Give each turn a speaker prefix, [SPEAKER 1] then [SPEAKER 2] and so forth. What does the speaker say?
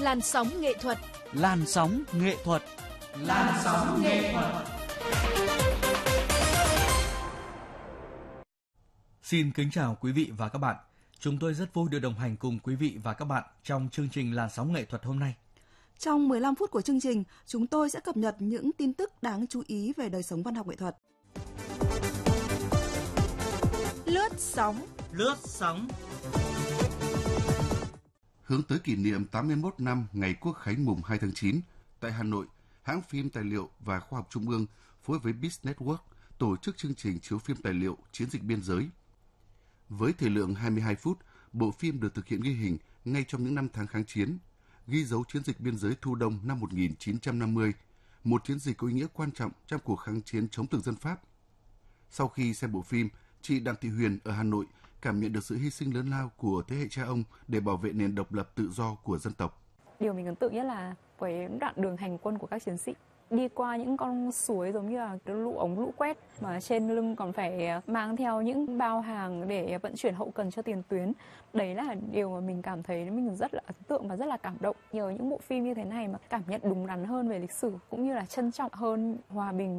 [SPEAKER 1] Làn sóng nghệ thuật.
[SPEAKER 2] Làn sóng nghệ thuật.
[SPEAKER 3] Làn sóng nghệ thuật.
[SPEAKER 2] Xin kính chào quý vị và các bạn. Chúng tôi rất vui được đồng hành cùng quý vị và các bạn trong chương trình Làn sóng nghệ thuật hôm nay.
[SPEAKER 4] Trong 15 phút của chương trình, chúng tôi sẽ cập nhật những tin tức đáng chú ý về đời sống văn học nghệ thuật.
[SPEAKER 1] Lướt sóng.
[SPEAKER 3] Lướt sóng.
[SPEAKER 5] Hướng tới kỷ niệm 81 năm ngày Quốc khánh mùng 2 tháng 9, tại Hà Nội, hãng phim tài liệu và khoa học Trung ương phối với Biz Network tổ chức chương trình chiếu phim tài liệu Chiến dịch biên giới. Với thời lượng 22 phút, bộ phim được thực hiện ghi hình ngay trong những năm tháng kháng chiến, ghi dấu chiến dịch biên giới Thu Đông năm 1950, một chiến dịch có ý nghĩa quan trọng trong cuộc kháng chiến chống thực dân Pháp. Sau khi xem bộ phim, chị Đặng Thị Huyền ở Hà Nội cảm nhận được sự hy sinh lớn lao của thế hệ cha ông để bảo vệ nền độc lập tự do của dân tộc.
[SPEAKER 6] Điều mình ấn tượng nhất là cái đoạn đường hành quân của các chiến sĩ. Đi qua những con suối giống như là lũ ống lũ quét, mà trên lưng còn phải mang theo những bao hàng để vận chuyển hậu cần cho tiền tuyến. Đấy là điều mà mình cảm thấy mình rất là ấn tượng và rất là cảm động. Nhờ những bộ phim như thế này mà cảm nhận đúng đắn hơn về lịch sử, cũng như là trân trọng hơn hòa bình.